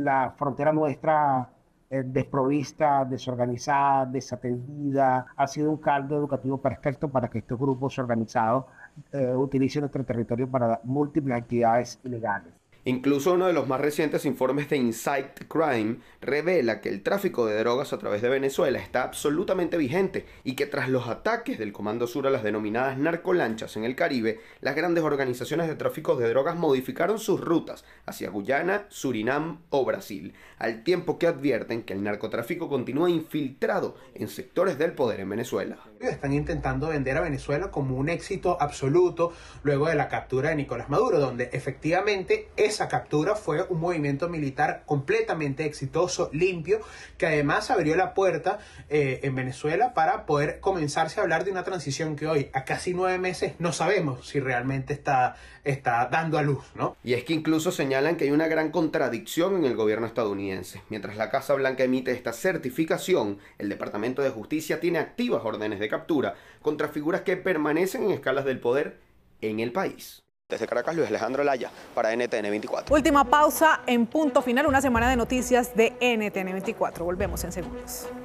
la frontera nuestra desprovista, desorganizada, desatendida. Ha sido un caldo educativo perfecto para que estos grupos organizados utilicen nuestro territorio para múltiples actividades ilegales. Incluso uno de los más recientes informes de Insight Crime revela que el tráfico de drogas a través de Venezuela está absolutamente vigente y que tras los ataques del Comando Sur a las denominadas narcolanchas en el Caribe, las grandes organizaciones de tráfico de drogas modificaron sus rutas hacia Guyana, Surinam o Brasil, al tiempo que advierten que el narcotráfico continúa infiltrado en sectores del poder en Venezuela. Están intentando vender a Venezuela como un éxito absoluto luego de la captura de Nicolás Maduro, donde efectivamente esa captura fue un movimiento militar completamente exitoso, limpio, que además abrió la puerta en Venezuela para poder comenzarse a hablar de una transición que hoy, a casi 9 meses, no sabemos si realmente está dando a luz, ¿no? Y es que incluso señalan que hay una gran contradicción en el gobierno estadounidense. Mientras la Casa Blanca emite esta certificación, el Departamento de Justicia tiene activas órdenes de captura contra figuras que permanecen en escalas del poder en el país. Desde Caracas, Luis Alejandro Laya, para NTN 24. Última pausa en Punto Final, una semana de noticias de NTN 24. Volvemos en segundos.